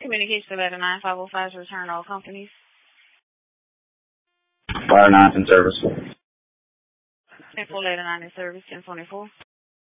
Communication letter 9505 return all companies. Fire 9's in service. 10-4 letter 9 in service, 1024.